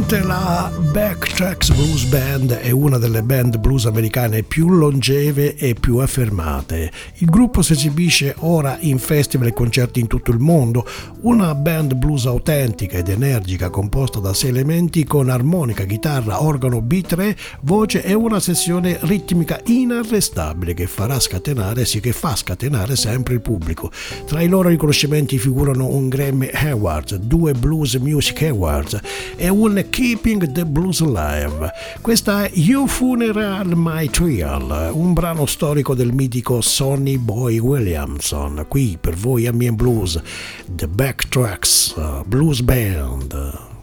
Ovviamente la Backtracks Blues Band è una delle band blues americane più longeve e più affermate. Il gruppo si esibisce ora in festival e concerti in tutto il mondo, una band blues autentica ed energica composta da 6 elementi con armonica, chitarra, organo B3, voce e una sessione ritmica inarrestabile che fa scatenare sempre il pubblico. Tra i loro riconoscimenti figurano un Grammy Awards, 2 Blues Music Awards e un Keeping the Blues Alive. Questa è You Funeral My Trial, un brano storico del mitico Sonny Boy Williamson. Qui per voi a Me and Blues, The Backtracks Blues Band.